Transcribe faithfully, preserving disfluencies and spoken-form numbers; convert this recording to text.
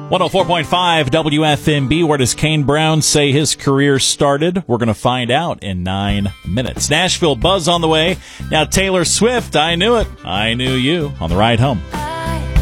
one oh four point five W F M B. Where does Kane Brown say his career started? We're going to find out in nine minutes. Nashville Buzz on the way. Now Taylor Swift, I Knew It. I Knew You on the ride home.